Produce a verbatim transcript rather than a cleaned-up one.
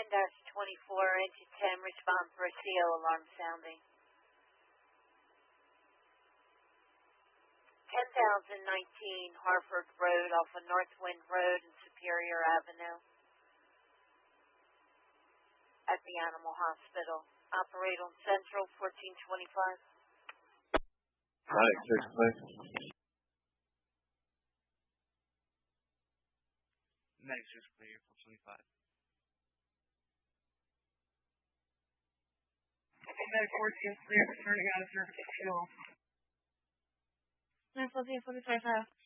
ten twenty-four, engine ten, respond for a C O alarm sounding. ten thousand nineteen Harford Road off of Northwind Road and Superior Avenue at the Animal Hospital. Operate on Central fourteen twenty-five. Right, six, please. Next is clear for twenty-five. Med fourteen clear, turning out of service fuel. nine fourteen, forty-five.